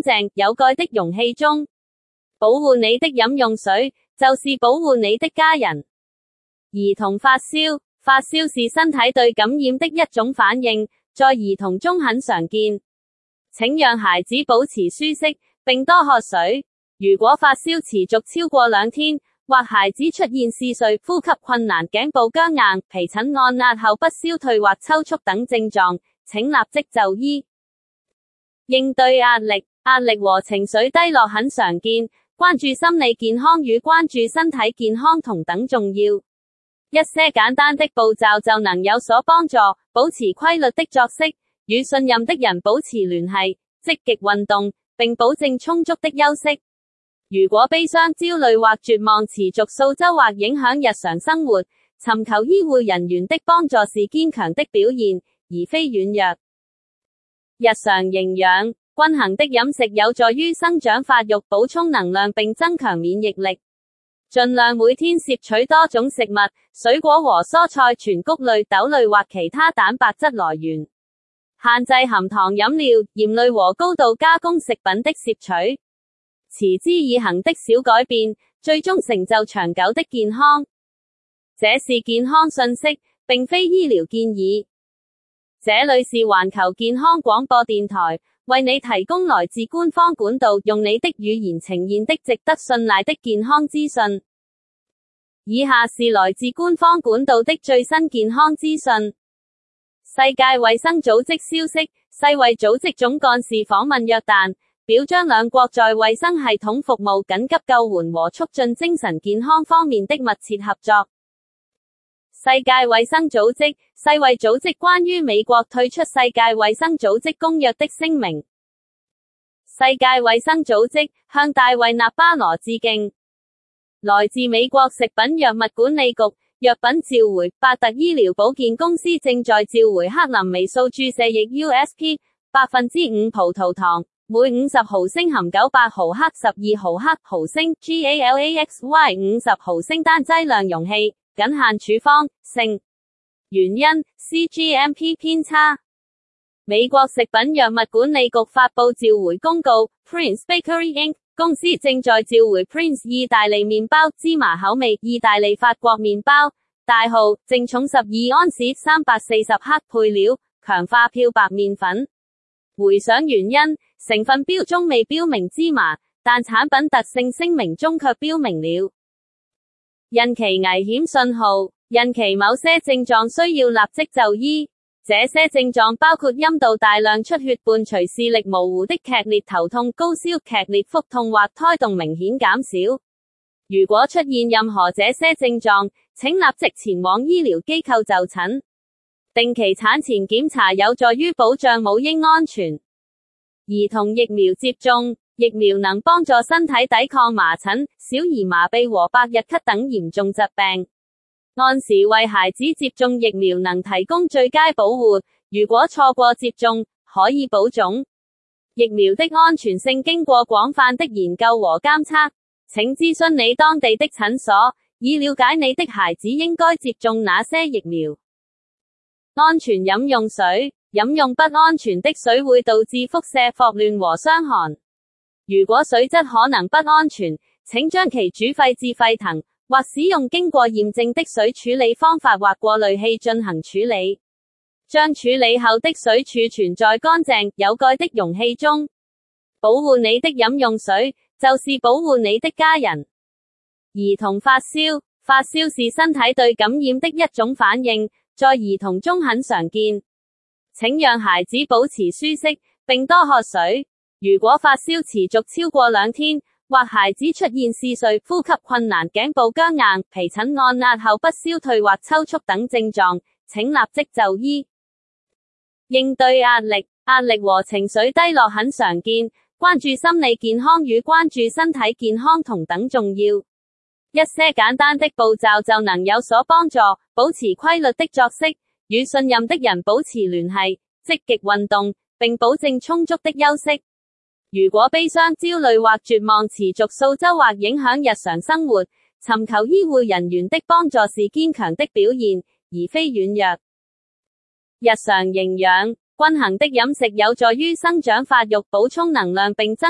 淨有蓋的容器中。保護你的飲用水，就是保護你的家人。兒童發燒，發燒是身體對感染的一種反應，在兒童中很常見。請讓孩子保持舒適，並多喝水。如果發燒持續超過2天，或孩子出現嗜睡、呼吸困難、頸部僵硬、皮疹按壓後不消退或抽搐等症狀，請立即就醫。應對壓力，壓力和情緒低落很常見，關注心理健康與關注身體健康同等重要。一些簡單的步驟就能有所幫助，保持規律的作息，與信任的人保持聯繫，積極運動，並保證充足的休息。如果悲傷、焦慮或絕望持續數週或影響日常生活，尋求醫護人員的幫助是堅強的表現，而非軟弱。日常營養，均衡的飲食有助於生長發育、補充能量並增強免疫力。盡量每天攝取多種食物、水果和蔬菜、全穀類、豆類或其他蛋白質來源。限制含糖飲料、鹽類和高度加工食品的攝取。持之以恆的小改變，最終成就長久的健康。這是健康信息，並非醫療建議。這裏是環球健康廣播電台，為你提供來自官方管道，用你的語言呈現的值得信賴的健康資訊。以下是來自官方管道的最新健康資訊。世界衛生組織消息，世衛組織總幹事訪問約旦，表彰兩國在衛生系統服務、緊急救援和促進精神健康方面的密切合作。世界衛生組織，世衛組織關於美國退出世界衛生組織公約的聲明。世界衛生組織向大衛納巴羅致敬。來自美國食品藥物管理局，藥品召回，百特醫療保健公司正在召回克林微素注射液 USP 5% 葡萄糖，每50毫升含98毫克、12毫升 GALAXY 50毫升單劑量容器，僅限處方，性。原因 CGMP 偏差。美國食品藥物管理局發佈召回公告 Prince Bakery Inc. 公司正在召回 Prince 意大利麵包芝麻口味意大利法國麵包，大號淨重12安士340克配料，強化漂白麵粉。回想原因，成分標中未標明芝麻，但產品特性聲明中卻標明了。孕期危險信號，孕期某些症狀需要立即就醫。這些症狀包括陰道大量出血伴隨視力模糊的劇烈頭痛、高燒、劇烈腹痛或胎動明顯減少。如果出現任何這些症狀，請立即前往醫療機構就診。定期產前檢查有助於保障母嬰安全。兒童疫苗接種，疫苗能幫助身體抵抗麻疹、小兒麻痹和百日咳等嚴重疾病。按時為孩子接種疫苗能提供最佳保護，如果錯過接種，可以保種。疫苗的安全性經過廣泛的研究和監測，請諮詢你當地的診所，以了解你的孩子應該接種哪些疫苗。安全飲用水，飲用不安全的水會導致腹瀉、霍亂和傷寒。如果水質可能不安全，請將其煮沸至沸騰，或使用經過驗證的水處理方法或過濾器進行處理。將處理後的水儲存在乾淨、有蓋的容器中。保護你的飲用水，就是保護你的家人。兒童發燒，發燒是身體對感染的一種反應，在兒童中很常見。請讓孩子保持舒適，並多喝水。如果發燒持續超過2天，或孩子出現嗜睡、呼吸困難、頸部僵硬、皮疹按壓後不消退或抽搐等症狀，請立即就醫。應對壓力，壓力和情緒低落很常見，關注心理健康與關注身體健康同等重要。一些簡單的步驟就能有所幫助，保持規律的作息，與信任的人保持聯繫，積極運動，並保證充足的休息。如果悲傷、焦慮或絕望持續數週或影響日常生活，尋求醫護人員的幫助是堅強的表現，而非軟弱。日常營養，均衡的飲食有助於生長發育、補充能量並增